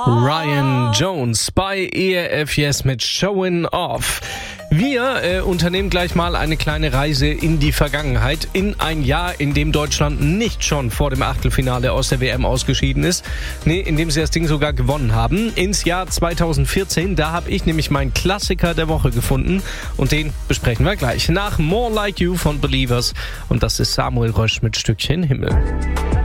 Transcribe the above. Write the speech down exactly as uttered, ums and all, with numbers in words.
Ryan Jones bei E R F Yes mit Showing Off. Wir äh, unternehmen gleich mal eine kleine Reise in die Vergangenheit, in ein Jahr, in dem Deutschland nicht schon vor dem Achtelfinale aus der W M ausgeschieden ist, nee, in dem sie das Ding sogar gewonnen haben, ins Jahr zweitausendvierzehn. Da habe ich nämlich meinen Klassiker der Woche gefunden und den besprechen wir gleich nach More Like You von Believers, und das ist Samuel Rösch mit Stückchen Himmel.